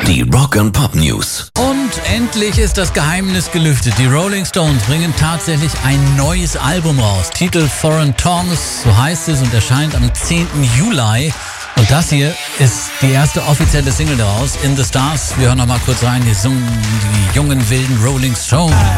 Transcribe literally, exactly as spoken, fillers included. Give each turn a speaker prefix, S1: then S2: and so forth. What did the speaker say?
S1: Die Rock and Pop News.
S2: Und endlich ist das Geheimnis gelüftet. Die Rolling Stones bringen tatsächlich ein neues Album raus. Titel Foreign Tongues, so heißt es, und erscheint am zehnten Juli. Und das hier ist die erste offizielle Single daraus, In the Stars. Wir hören noch mal kurz rein. Hier singen die jungen, wilden Rolling Stones.